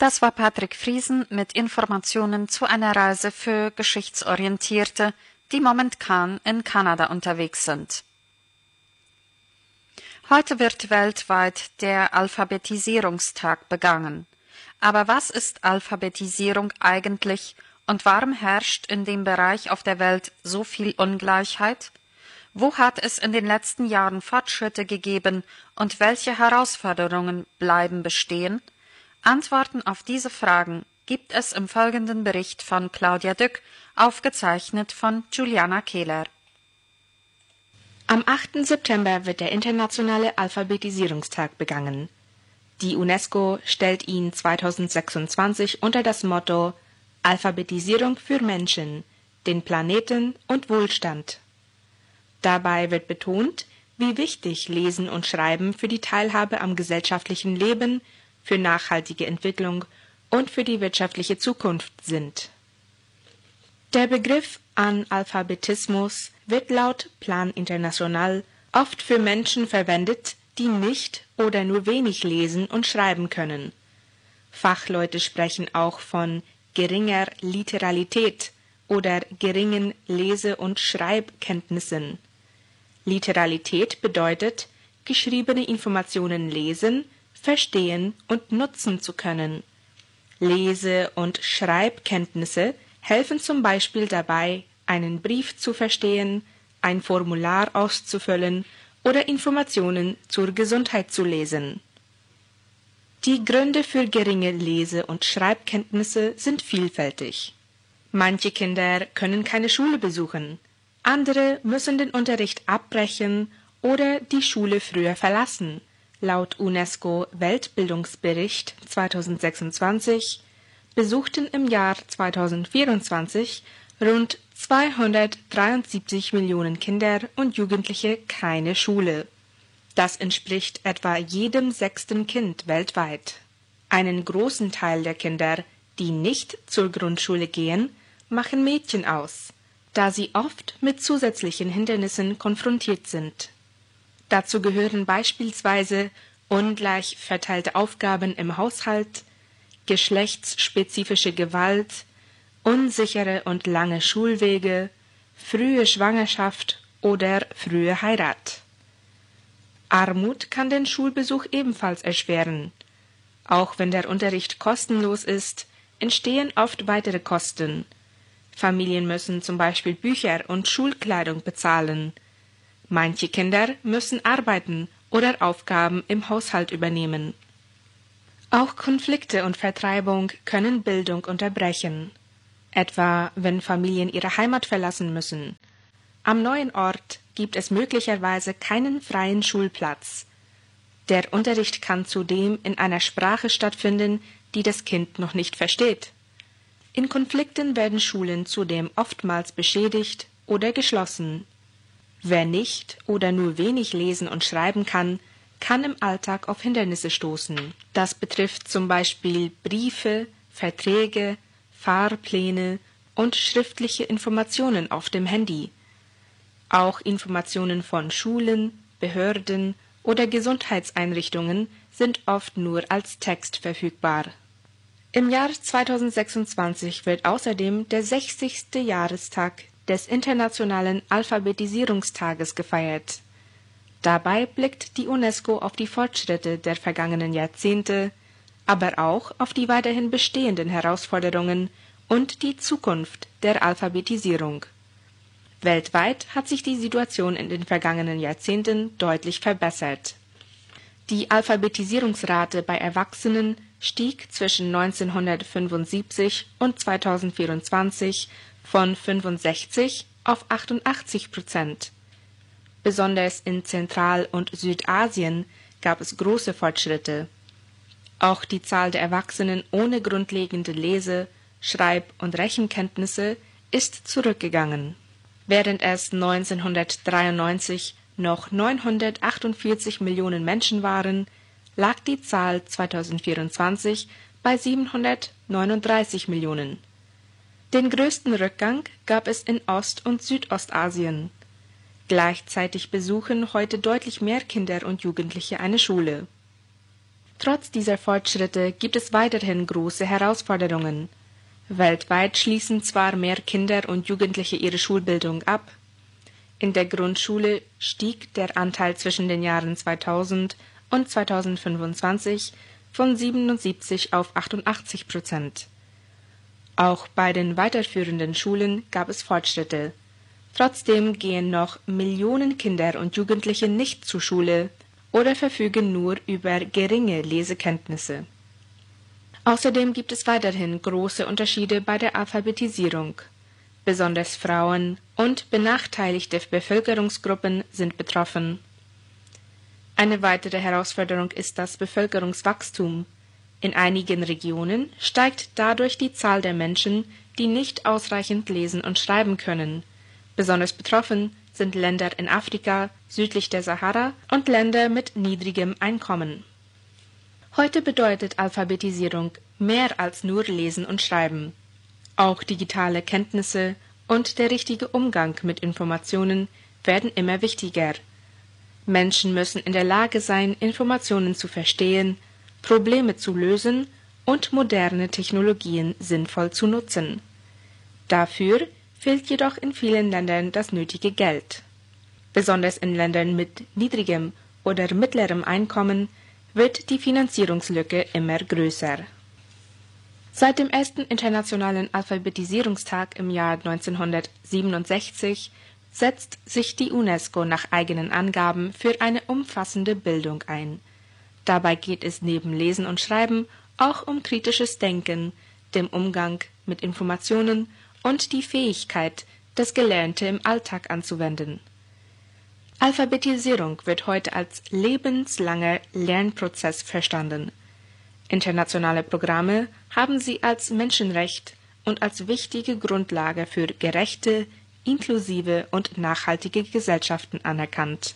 Das war Patrick Friesen mit Informationen zu einer Reise für Geschichtsorientierte, die momentan in Kanada unterwegs sind. Heute wird weltweit der Alphabetisierungstag begangen. Aber was ist Alphabetisierung eigentlich und warum herrscht in dem Bereich auf der Welt so viel Ungleichheit? Wo hat es in den letzten Jahren Fortschritte gegeben und welche Herausforderungen bleiben bestehen? Antworten auf diese Fragen gibt es im folgenden Bericht von Claudia Dück, aufgezeichnet von Juliana Kehler. Am 8. September wird der Internationale Alphabetisierungstag begangen. Die UNESCO stellt ihn 2026 unter das Motto Alphabetisierung für Menschen, den Planeten und Wohlstand. Dabei wird betont, wie wichtig Lesen und Schreiben für die Teilhabe am gesellschaftlichen Leben, für nachhaltige Entwicklung und für die wirtschaftliche Zukunft sind. Der Begriff Analphabetismus wird laut Plan International oft für Menschen verwendet, die nicht oder nur wenig lesen und schreiben können. Fachleute sprechen auch von geringer Literalität oder geringen Lese- und Schreibkenntnissen. Literalität bedeutet, geschriebene Informationen lesen, verstehen und nutzen zu können. Lese- und Schreibkenntnisse helfen zum Beispiel dabei, einen Brief zu verstehen, ein Formular auszufüllen oder Informationen zur Gesundheit zu lesen. Die Gründe für geringe Lese- und Schreibkenntnisse sind vielfältig. Manche Kinder können keine Schule besuchen, andere müssen den Unterricht abbrechen oder die Schule früher verlassen. Laut UNESCO Weltbildungsbericht 2026 besuchten im Jahr 2024 rund 273 Millionen Kinder und Jugendliche keine Schule. Das entspricht etwa jedem 6. Kind weltweit. Einen großen Teil der Kinder, die nicht zur Grundschule gehen, machen Mädchen aus, da sie oft mit zusätzlichen Hindernissen konfrontiert sind. Dazu gehören beispielsweise ungleich verteilte Aufgaben im Haushalt, geschlechtsspezifische Gewalt, unsichere und lange Schulwege, frühe Schwangerschaft oder frühe Heirat. Armut kann den Schulbesuch ebenfalls erschweren. Auch wenn der Unterricht kostenlos ist, entstehen oft weitere Kosten. Familien müssen zum Beispiel Bücher und Schulkleidung bezahlen. Manche Kinder müssen arbeiten oder Aufgaben im Haushalt übernehmen. Auch Konflikte und Vertreibung können Bildung unterbrechen. Etwa wenn Familien ihre Heimat verlassen müssen. Am neuen Ort gibt es möglicherweise keinen freien Schulplatz. Der Unterricht kann zudem in einer Sprache stattfinden, die das Kind noch nicht versteht. In Konflikten werden Schulen zudem oftmals beschädigt oder geschlossen. Wer nicht oder nur wenig lesen und schreiben kann, kann im Alltag auf Hindernisse stoßen. Das betrifft zum Beispiel Briefe, Verträge, Fahrpläne und schriftliche Informationen auf dem Handy. Auch Informationen von Schulen, Behörden oder Gesundheitseinrichtungen sind oft nur als Text verfügbar. Im Jahr 2026 wird außerdem der 60. Jahrestag des Internationalen Alphabetisierungstages gefeiert. Dabei blickt die UNESCO auf die Fortschritte der vergangenen Jahrzehnte, aber auch auf die weiterhin bestehenden Herausforderungen und die Zukunft der Alphabetisierung. Weltweit hat sich die Situation in den vergangenen Jahrzehnten deutlich verbessert. Die Alphabetisierungsrate bei Erwachsenen stieg zwischen 1975 und 2024 von 65 auf 88%. Besonders in Zentral- und Südasien gab es große Fortschritte. Auch die Zahl der Erwachsenen ohne grundlegende Lese-, Schreib- und Rechenkenntnisse ist zurückgegangen. Während es 1993 noch 948 Millionen Menschen waren, lag die Zahl 2024 bei 739 Millionen. Den größten Rückgang gab es in Ost- und Südostasien. Gleichzeitig besuchen heute deutlich mehr Kinder und Jugendliche eine Schule. Trotz dieser Fortschritte gibt es weiterhin große Herausforderungen. Weltweit schließen zwar mehr Kinder und Jugendliche ihre Schulbildung ab. In der Grundschule stieg der Anteil zwischen den Jahren 2000 und 2025 von 77 auf 88%. Auch bei den weiterführenden Schulen gab es Fortschritte. Trotzdem gehen noch Millionen Kinder und Jugendliche nicht zur Schule oder verfügen nur über geringe Lesekenntnisse. Außerdem gibt es weiterhin große Unterschiede bei der Alphabetisierung. Besonders Frauen und benachteiligte Bevölkerungsgruppen sind betroffen. Eine weitere Herausforderung ist das Bevölkerungswachstum. In einigen Regionen steigt dadurch die Zahl der Menschen, die nicht ausreichend lesen und schreiben können. Besonders betroffen sind Länder in Afrika, südlich der Sahara und Länder mit niedrigem Einkommen. Heute bedeutet Alphabetisierung mehr als nur Lesen und Schreiben. Auch digitale Kenntnisse und der richtige Umgang mit Informationen werden immer wichtiger. Menschen müssen in der Lage sein, Informationen zu verstehen, Probleme zu lösen und moderne Technologien sinnvoll zu nutzen. Dafür fehlt jedoch in vielen Ländern das nötige Geld. Besonders in Ländern mit niedrigem oder mittlerem Einkommen wird die Finanzierungslücke immer größer. Seit dem ersten Internationalen Alphabetisierungstag im Jahr 1967 setzt sich die UNESCO nach eigenen Angaben für eine umfassende Bildung ein. Dabei geht es neben Lesen und Schreiben auch um kritisches Denken, dem Umgang mit Informationen und die Fähigkeit, das Gelernte im Alltag anzuwenden. Alphabetisierung wird heute als lebenslanger Lernprozess verstanden. Internationale Programme haben sie als Menschenrecht und als wichtige Grundlage für gerechte, inklusive und nachhaltige Gesellschaften anerkannt.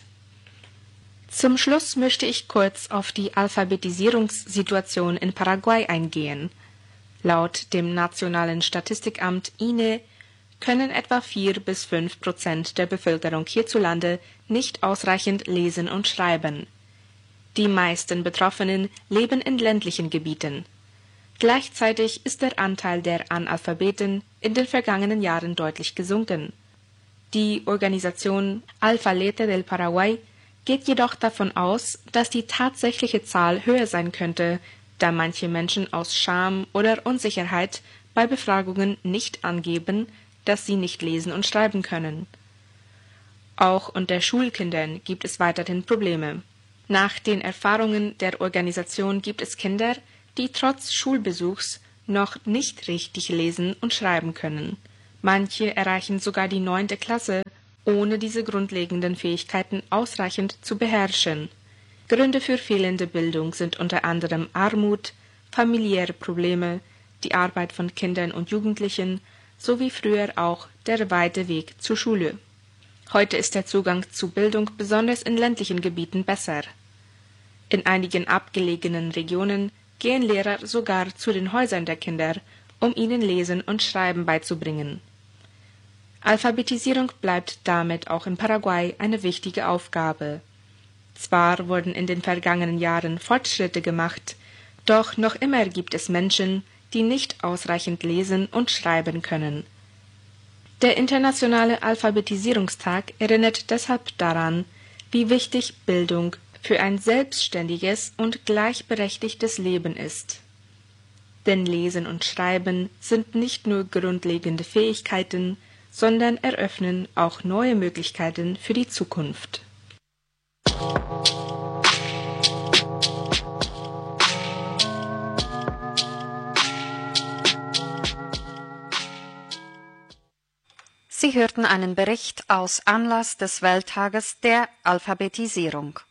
Zum Schluss möchte ich kurz auf die Alphabetisierungssituation in Paraguay eingehen. Laut dem Nationalen Statistikamt INE können etwa 4–5% der Bevölkerung hierzulande nicht ausreichend lesen und schreiben. Die meisten Betroffenen leben in ländlichen Gebieten. Gleichzeitig ist der Anteil der Analphabeten in den vergangenen Jahren deutlich gesunken. Die Organisation Alphalete del Paraguay geht jedoch davon aus, dass die tatsächliche Zahl höher sein könnte, da manche Menschen aus Scham oder Unsicherheit bei Befragungen nicht angeben, dass sie nicht lesen und schreiben können. Auch unter Schulkindern gibt es weiterhin Probleme. Nach den Erfahrungen der Organisation gibt es Kinder, die trotz Schulbesuchs noch nicht richtig lesen und schreiben können. Manche erreichen sogar die 9. Klasse, ohne diese grundlegenden Fähigkeiten ausreichend zu beherrschen. Gründe für fehlende Bildung sind unter anderem Armut, familiäre Probleme, die Arbeit von Kindern und Jugendlichen sowie früher auch der weite Weg zur Schule. Heute ist der Zugang zu Bildung besonders in ländlichen Gebieten besser. In einigen abgelegenen Regionen gehen Lehrer sogar zu den Häusern der Kinder, um ihnen Lesen und Schreiben beizubringen. Alphabetisierung bleibt damit auch in Paraguay eine wichtige Aufgabe. Zwar wurden in den vergangenen Jahren Fortschritte gemacht, doch noch immer gibt es Menschen, die nicht ausreichend lesen und schreiben können. Der Internationale Alphabetisierungstag erinnert deshalb daran, wie wichtig Bildung für ein selbstständiges und gleichberechtigtes Leben ist. Denn Lesen und Schreiben sind nicht nur grundlegende Fähigkeiten, sondern eröffnen auch neue Möglichkeiten für die Zukunft. Sie hörten einen Bericht aus Anlass des Welttages der Alphabetisierung.